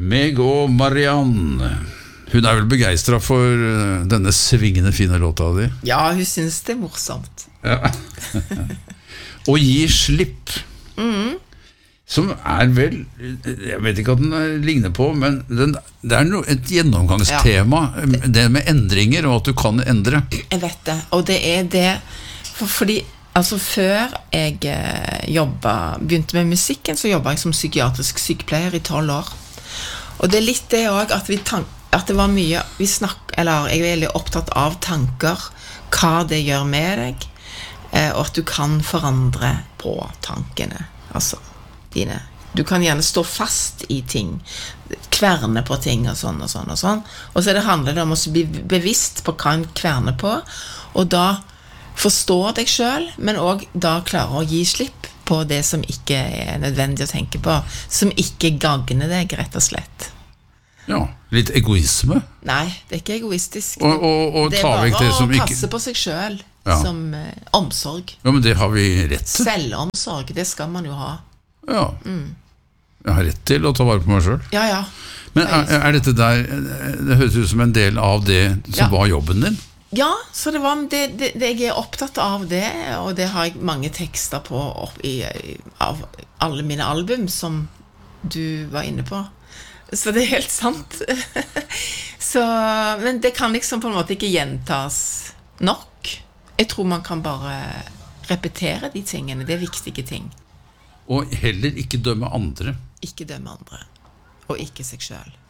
Meg og Marianne. Hun vel begeistret for denne svingende fine låta di. Ja, hun synes det morsomt. Ja. Å gi slipp. Som vel, jeg vet ikke at den ligner på, men det et gjennomgangstema, det med endringer og at du kan endre. Jeg vet det, og det det, fordi altså før jeg begynte med musikken, så jobbet jeg som psykiatrisk sykepleier i 12 år. Og det litt det også, at det var mye, eller jeg veldig opptatt av tanker, hva det gjør med deg, og at du kan forandre på tankene, altså dine. Du kan gjerne stå fast i ting, kverne på ting og sånn og sånn og sånn. Og så det handler det om å bli bevisst på hva en kverner på, og da forstå deg selv, men også da klare å gi slipp på det som ikke nødvendig å tenke på, som ikke gagner deg, rett og slett. Ja, litt egoisme. Nei, det ikke egoistisk. Og det ta vekk det som bare å ikke... passe på seg selv, som omsorg. Ja, men det har vi rett til. Selvomsorg, det skal man jo ha. Ja, jeg har rett til å ta vare på meg selv. Ja. Men dette der, det høres ut som en del av det som var jobben din? Ja, så det var jeg opptatt av det, og det har jeg mange tekster på av alle mine album som du var inne på. Så det helt sant. Men det kan liksom på en måte ikke gjentas nok. Jeg tror man kan bare repetere de tingene, det viktige ting. Og heller ikke dømme andre. Ikke dømme andre, og ikke seg selv.